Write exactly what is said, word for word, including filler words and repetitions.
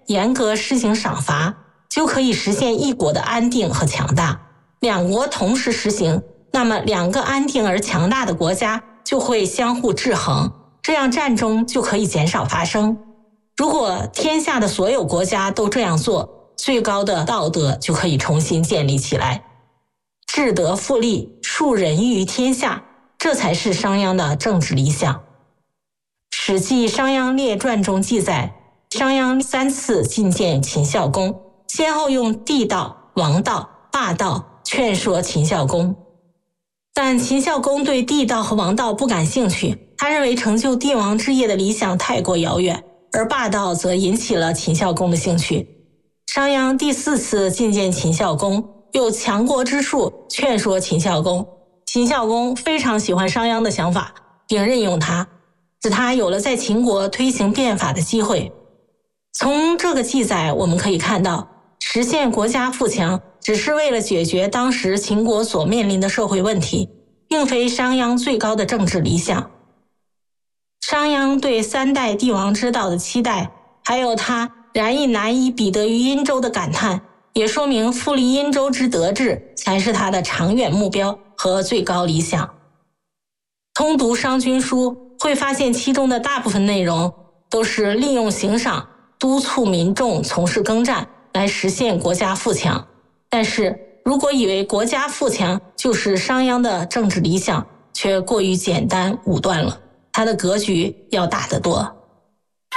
严格施行赏罚，就可以实现一国的安定和强大。两国同时实行，那么两个安定而强大的国家就会相互制衡，这样战争就可以减少发生。如果天下的所有国家都这样做，最高的道德就可以重新建立起来。至德复立，树人于天下，这才是商鞅的政治理想。史记《商鞅列传》中记载，商鞅三次觐见秦孝公，先后用帝道、王道、霸道劝说秦孝公。但秦孝公对帝道和王道不感兴趣，他认为成就帝王之业的理想太过遥远，而霸道则引起了秦孝公的兴趣。商鞅第四次觐见秦孝公，用强国之术劝说秦孝公。秦孝公非常喜欢商鞅的想法，并任用他，使他有了在秦国推行变法的机会。从这个记载我们可以看到，实现国家富强只是为了解决当时秦国所面临的社会问题，并非商鞅最高的政治理想。商鞅对三代帝王之道的期待，还有他然亦难以比得于殷周的感叹，也说明复立殷周之德治才是他的长远目标和最高理想。通读商君书，会发现其中的大部分内容都是利用刑赏督促民众从事耕战来实现国家富强。但是如果以为国家富强就是商鞅的政治理想，却过于简单武断了，他的格局要大得多。